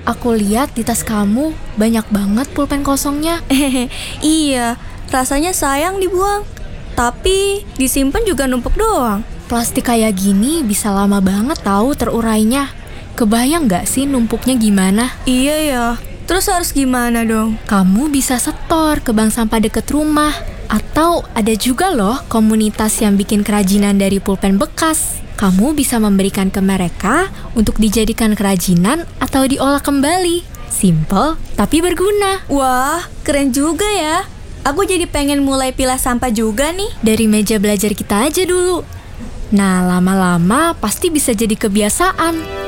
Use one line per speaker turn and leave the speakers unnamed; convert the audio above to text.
Aku lihat di tas kamu banyak banget pulpen kosongnya.
Iya, rasanya sayang dibuang. Tapi disimpan juga numpuk doang.
Plastik kayak gini bisa lama banget tahu terurainya. Kebayang gak sih numpuknya gimana?
Iya ya, terus harus gimana dong?
Kamu bisa setor ke bank sampah deket rumah. Atau ada juga loh komunitas yang bikin kerajinan dari pulpen bekas. Kamu bisa memberikan ke mereka untuk dijadikan kerajinan atau diolah kembali. Simple tapi berguna.
Wah, keren juga ya. Aku jadi pengen mulai pilah sampah juga nih.
Dari meja belajar kita aja dulu. Nah, lama-lama pasti bisa jadi kebiasaan.